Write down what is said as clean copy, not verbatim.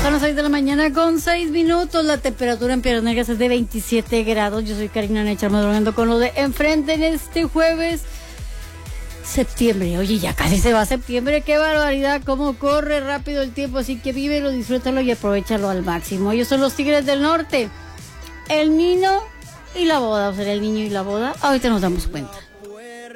Son las 6 de la mañana con 6 minutos. La temperatura en Piedras Negras es de 27 grados. Yo soy Karina Necha, madrugando con lo de enfrente en este jueves. Septiembre, oye, ya casi se va septiembre, qué barbaridad, cómo corre rápido el tiempo, así que vívelo, disfrútalo y aprovechalo al máximo. Ellos son los Tigres del Norte, el Nino y la boda, o sea, el niño y la boda, ahorita nos damos cuenta.